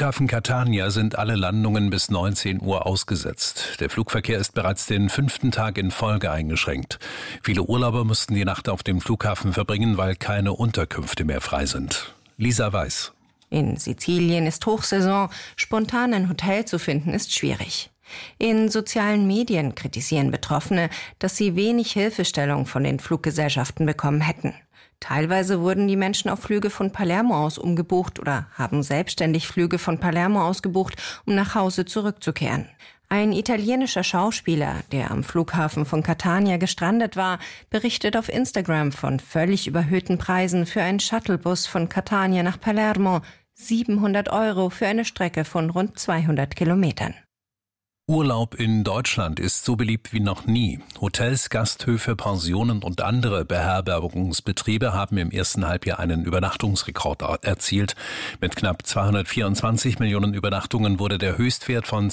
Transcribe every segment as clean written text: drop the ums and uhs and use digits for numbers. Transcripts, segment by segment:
Flughafen Catania sind alle Landungen bis 19 Uhr ausgesetzt. Der Flugverkehr ist bereits den 5. Tag in Folge eingeschränkt. Viele Urlauber mussten die Nacht auf dem Flughafen verbringen, weil keine Unterkünfte mehr frei sind. Lisa Weiß. In Sizilien ist Hochsaison. Spontan ein Hotel zu finden ist schwierig. In sozialen Medien kritisieren Betroffene, dass sie wenig Hilfestellung von den Fluggesellschaften bekommen hätten. Teilweise wurden die Menschen auf Flüge von Palermo aus umgebucht oder haben selbstständig Flüge von Palermo aus gebucht, um nach Hause zurückzukehren. Ein italienischer Schauspieler, der am Flughafen von Catania gestrandet war, berichtet auf Instagram von völlig überhöhten Preisen für einen Shuttlebus von Catania nach Palermo, 700 € für eine Strecke von rund 200 Kilometern. Urlaub in Deutschland ist so beliebt wie noch nie. Hotels, Gasthöfe, Pensionen und andere Beherbergungsbetriebe haben im ersten Halbjahr einen Übernachtungsrekord erzielt. Mit knapp 224 Millionen Übernachtungen wurde der Höchstwert von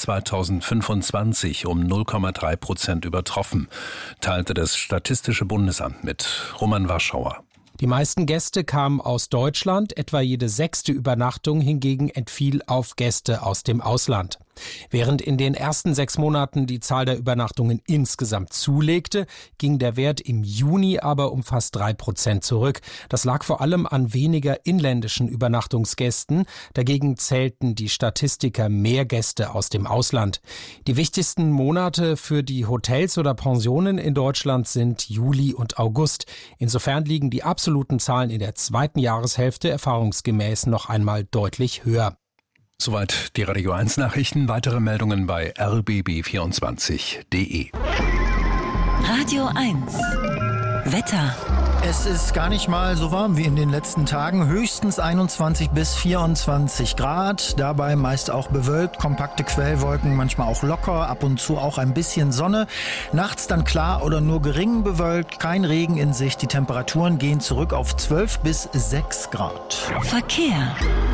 2025 um 0,3% übertroffen, teilte das Statistische Bundesamt mit. Roman Warschauer. Die meisten Gäste kamen aus Deutschland, etwa jede 6. Übernachtung hingegen entfiel auf Gäste aus dem Ausland. Während in den ersten 6 Monaten die Zahl der Übernachtungen insgesamt zulegte, ging der Wert im Juni aber um fast 3% zurück. Das lag vor allem an weniger inländischen Übernachtungsgästen. Dagegen zählten die Statistiker mehr Gäste aus dem Ausland. Die wichtigsten Monate für die Hotels oder Pensionen in Deutschland sind Juli und August. Insofern liegen die absoluten Zahlen in der zweiten Jahreshälfte erfahrungsgemäß noch einmal deutlich höher. Soweit die Radio 1 Nachrichten. Weitere Meldungen bei rbb24.de. Radio 1 Wetter. Es ist gar nicht mal so warm wie in den letzten Tagen. Höchstens 21 bis 24 Grad. Dabei meist auch bewölkt, kompakte Quellwolken, manchmal auch locker, ab und zu auch ein bisschen Sonne. Nachts dann klar oder nur gering bewölkt, kein Regen in Sicht. Die Temperaturen gehen zurück auf 12 bis 6 Grad. Verkehr.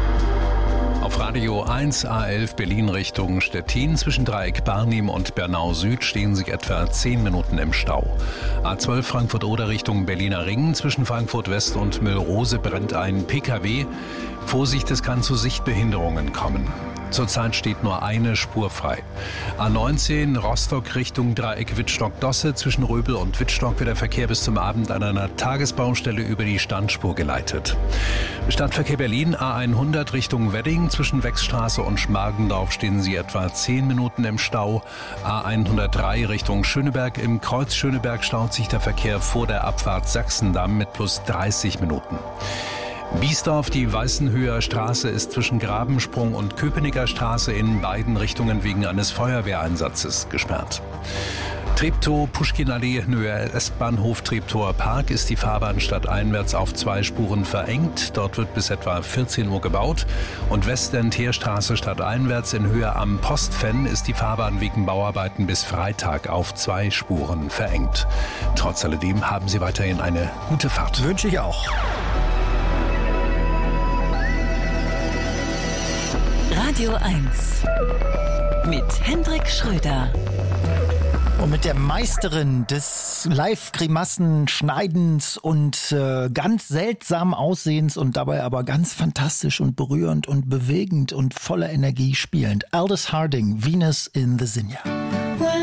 Auf Radio 1 A11 Berlin Richtung Stettin zwischen Dreieck Barnim und Bernau Süd stehen sich etwa 10 Minuten im Stau. A12 Frankfurt-Oder Richtung Berliner Ring zwischen Frankfurt West und Müllrose brennt ein PKW. Vorsicht, es kann zu Sichtbehinderungen kommen. Zurzeit steht nur eine Spur frei. A19 Rostock Richtung Dreieck Wittstock-Dosse. Zwischen Röbel und Wittstock wird der Verkehr bis zum Abend an einer Tagesbaustelle über die Standspur geleitet. Stadtverkehr Berlin A100 Richtung Wedding. Zwischen Wechsstraße und Schmargendorf stehen Sie etwa 10 Minuten im Stau. A103 Richtung Schöneberg. Im Kreuz Schöneberg staut sich der Verkehr vor der Abfahrt Sachsendamm mit plus 30 Minuten. Biesdorf, die Weißenhöher Straße ist zwischen Grabensprung und Köpenicker Straße in beiden Richtungen wegen eines Feuerwehreinsatzes gesperrt. Treptow, Puschkinallee, Höhe S-Bahnhof Treptower Park ist die Fahrbahn stadteinwärts auf 2 Spuren verengt. Dort wird bis etwa 14 Uhr gebaut. Und Westend-Heerstraße stadteinwärts in Höhe am Postfenn ist die Fahrbahn wegen Bauarbeiten bis Freitag auf 2 Spuren verengt. Trotz alledem haben Sie weiterhin eine gute Fahrt. Wünsche ich auch. Radio 1 mit Hendrik Schröder. Und mit der Meisterin des Live-Grimassen-Schneidens und ganz seltsam Aussehens und dabei aber ganz fantastisch und berührend und bewegend und voller Energie spielend. Aldous Harding, Venus in the Zinnia.